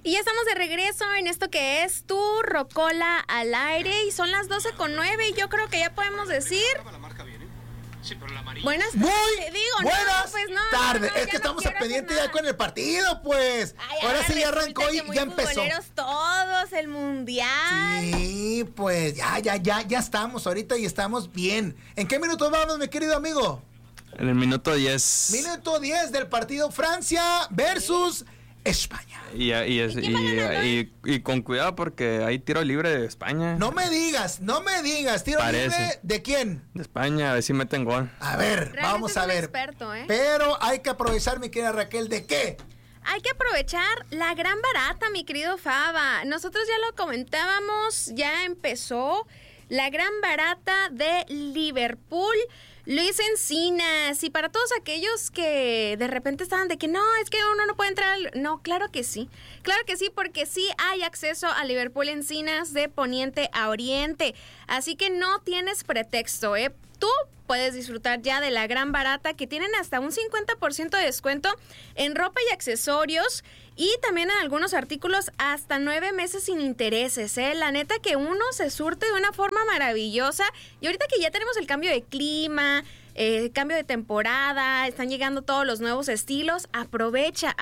Y ya estamos de regreso en esto que es Tu Rocola al Aire. Y son las 12:09 y yo creo que ya podemos decir... Buenas tardes. Buenas tardes. Es que estamos a pendiente ya con el partido, pues. Ahora sí ya arrancó y ya empezó. Todos, el mundial. Sí, pues ya estamos ahorita y estamos bien. ¿En qué minutos vamos, mi querido amigo? En el minuto 10. Minuto 10 del partido Francia versus España. Y con cuidado porque hay tiro libre de España. No me digas. ¿Tiro libre de quién? De España, a ver si meten gol. A ver, realmente vamos a ver. Experto, ¿eh? Pero hay que aprovechar, mi querida Raquel, ¿de qué? Hay que aprovechar la gran barata, mi querido Faba. Nosotros ya lo comentábamos, ya empezó la gran barata de Liverpool. Luis Encinas, y para todos aquellos que de repente estaban de que no, es que uno no puede entrar no, claro que sí, porque sí hay acceso a Liverpool Encinas de poniente a oriente, así que no tienes pretexto, tú puedes disfrutar ya de la gran barata que tienen hasta un 50% de descuento en ropa y accesorios y también en algunos artículos hasta 9 meses sin intereses, La neta que uno se surte de una forma maravillosa y ahorita que ya tenemos el cambio de clima, cambio de temporada, están llegando todos los nuevos estilos, aprovecha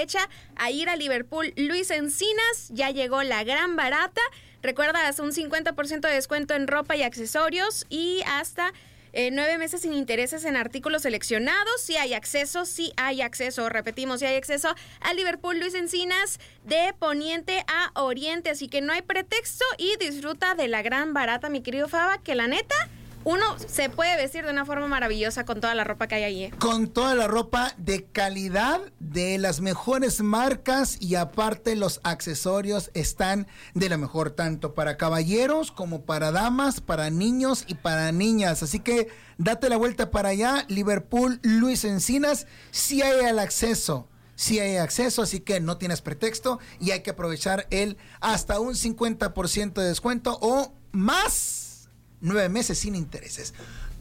a ir a Liverpool Luis Encinas, ya llegó la gran barata, recuerda hasta un 50% de descuento en ropa y accesorios y hasta 9 meses sin intereses en artículos seleccionados. Sí hay acceso, repetimos, sí hay acceso a Liverpool Luis Encinas de poniente a oriente, así que no hay pretexto y disfruta de la gran barata, mi querido Faba, que la neta, uno se puede vestir de una forma maravillosa con toda la ropa que hay ahí. Con toda la ropa de calidad, de las mejores marcas y aparte los accesorios están de lo mejor, tanto para caballeros como para damas, para niños y para niñas. Así que date la vuelta para allá, Liverpool Luis Encinas, sí hay el acceso. Sí hay acceso, así que no tienes pretexto y hay que aprovechar el hasta un 50% de descuento o más. 9 meses sin intereses.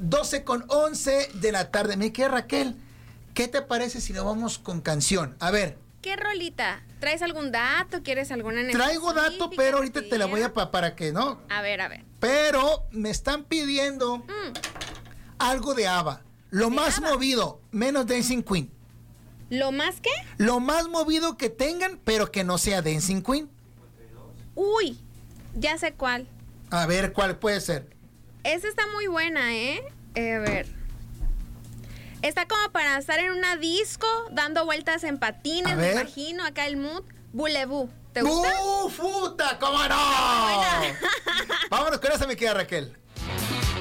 12:11 de la tarde. Me queda Raquel. ¿Qué te parece si nos vamos con canción? A ver. ¿Qué rolita? ¿Traes algún dato? ¿Quieres alguna? Traigo dato, pero ahorita te la voy a para que no. A ver. Pero me están pidiendo algo de ABBA. Lo más movido, menos Dancing Queen. ¿Lo más qué? Lo más movido que tengan, pero que no sea Dancing Queen. Uy, ya sé cuál. A ver, ¿cuál puede ser? Esa está muy buena, A ver. Está como para estar en una disco, dando vueltas en patines, me imagino, acá el mood. Boulevou. ¿Te gusta? ¡Puta! ¿Cómo no? Vámonos con esa, me queda Raquel.